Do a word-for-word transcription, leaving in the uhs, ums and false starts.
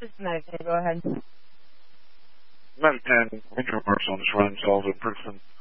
is Medicaid. Go ahead. Medicaid, major parts on this run, solve in Princeton.